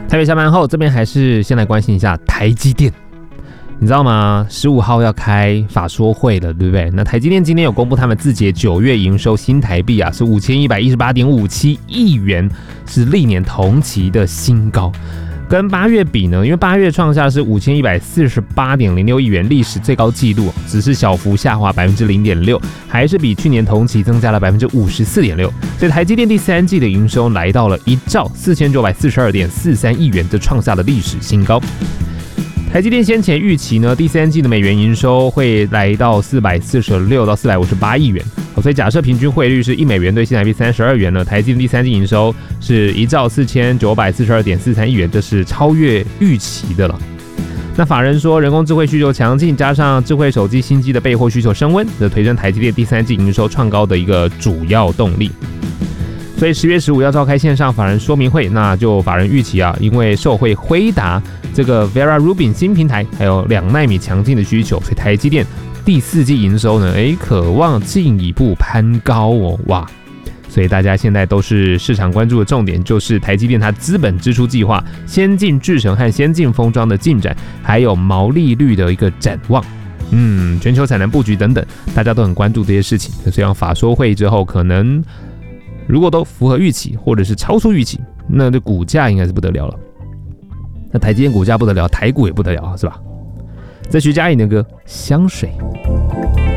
台北下班后，这边还是先来关心一下台积电。你知道吗？15号要开法说会了，对不对？那台积电今天有公布他们自己的9月营收新台币啊，是5118.57亿元，是历年同期的新高。跟8月比呢，因为8月创下的是5148.06亿元，历史最高纪录，只是小幅下滑0.6%，还是比去年同期增加了54.6%。所以台积电第3季的营收来到了14942.43亿元，这创下了历史新高。台积电先前预期呢，第3季的美元营收会来到446到458亿元，所以假设平均汇率是1美元对新台币32元呢，台积电第3季营收是14942.43亿元，这是超越预期的了。那法人说，人工智慧需求强劲，加上智慧手机新机的备货需求升温，这推升台积电第3季营收创高的一个主要动力。所以10月15要召开线上法人说明会，那就法人预期啊，因为受惠辉达这个 Vera Rubin 新平台，还有2奈米强劲的需求，所以台积电第4季营收呢，渴望进一步攀高哦，哇！所以大家现在都是市场关注的重点，就是台积电它资本支出计划、先进制程和先进封装的进展，还有毛利率的一个展望。全球产能布局等等，大家都很关注这些事情。所以法说会之后，可能如果都符合预期，或者是超出预期，那这股价应该是不得了了。那台积电股价不得了，台股也不得了，是吧？这徐佳莹的歌《香水》。